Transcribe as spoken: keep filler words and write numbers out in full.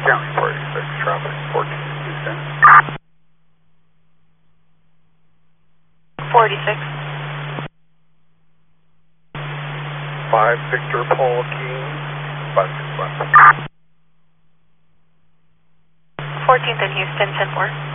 County forty-six, traffic fourteen, Houston. forty-six. five, Victor Paul King, five six one. fourteenth in Houston, ten four.